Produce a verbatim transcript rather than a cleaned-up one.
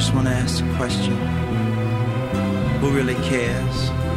just want to ask a question. Who really cares